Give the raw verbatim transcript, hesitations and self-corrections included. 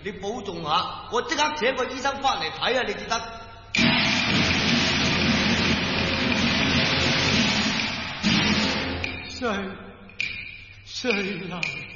你保重下，我即刻請個醫生翻嚟睇下你至得。 衰衰啦！